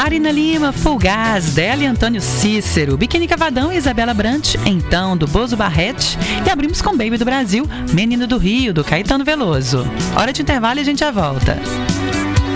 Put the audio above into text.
Marina Lima, Full Gas, dela e Antônio Cícero, Biquíni Cavadão e Isabela Brant, então, do Bozo Barrete. E abrimos com Baby do Brasil, Menino do Rio, do Caetano Veloso. Hora de intervalo e a gente já volta.